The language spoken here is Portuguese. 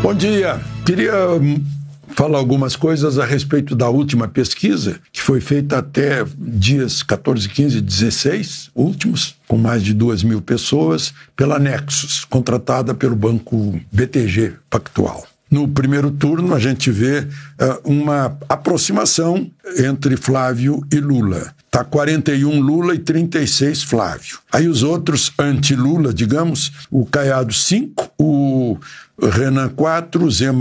Bom dia. Queria falar algumas coisas a respeito da última pesquisa, que foi feita até dias 14, 15 e 16, últimos, com mais de 2.000 pessoas, pela Nexus, contratada pelo banco BTG Pactual. No primeiro turno, a gente vê uma aproximação entre Flávio e Lula. Está 41 Lula e 36 Flávio. Aí os outros anti-Lula, digamos, o Caiado 5, o Renan 4, o Zema